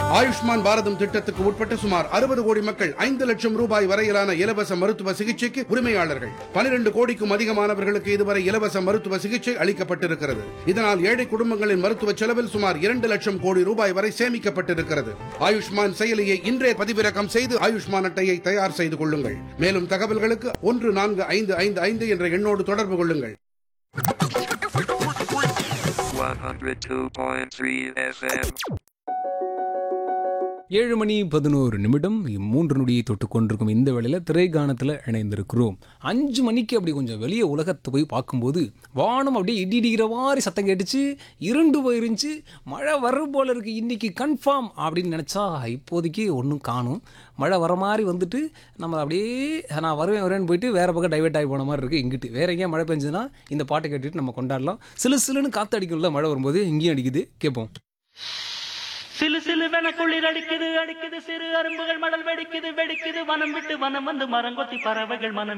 ஆயுஷ்மான் பாரதம் திட்டத்துக்கு உட்பட்ட சுமார் 60 கோடி மக்கள் 5 லட்சம் ரூபாய் வரையிலான இலவச மருத்துவ சிகிச்சைக்கு உரிமையாளர்கள். 12 கோடிக்கும் அதிகமானவர்களுக்கு இதுவரை இலவச மருத்துவ சிகிச்சை அளிக்கப்பட்டிருக்கிறது. இதனால் ஏழை குடும்பங்களின் மருத்துவ செலவில் சுமார் 2 லட்சம் கோடி ரூபாய் வரை சேமிக்கப்பட்டிருக்கிறது. ஆயுஷ்மான் செயலியை இன்றே பதிவிறக்கம் செய்து ஆயுஷ்மான் அட்டையை தயார் செய்து கொள்ளுங்கள். மேலும் தகவல்களுக்கு 14555 என்ற எண்ணோடு தொடர்பு கொள்ளுங்கள். 102.3 FM. 7 மணி 11 நிமிடம் 3 நொடியை தொட்டு கொண்டிருக்கும் இந்த வேளையில் திரைக்காணத்தில் இணைந்திருக்கிறோம். 5 மணிக்கு அப்படி கொஞ்சம் வெளியே உலகத்தை போய் பார்க்கும்போது வானம் அப்படியே இடிக்கிற மாதிரி சத்தம் கேட்டுச்சு, இருண்டு போயிருந்துச்சு, மழை வரும் போல இருக்குது, இன்றைக்கி கன்ஃபார்ம் அப்படின்னு நினச்சா இப்போதைக்கு ஒன்றும் காணும். மழை வர மாதிரி வந்துட்டு நம்ம அப்படியே நான் வருவேன்னு போயிட்டு வேறு பக்கம் டைவெர்ட் ஆகி போன மாதிரி இருக்குது. இங்கிட்டு வேறு எங்கேயா மழை பெஞ்சுன்னா இந்த பாட்டை கேட்டுட்டு நம்ம கொண்டாடலாம். சிலுன்னு காற்று அடிக்கும்ல மழை வரும்போது, இங்கேயும் அடிக்குது, கேட்போம். சிலு சிலுவென குளிர் அடிக்குது அடிக்குது, சிறு அரும்புகள் மடல் வெடிக்குது வெடிக்குது, வனம் விட்டு வனம் வந்து மரங்கொத்தி பறவைகள் மனம்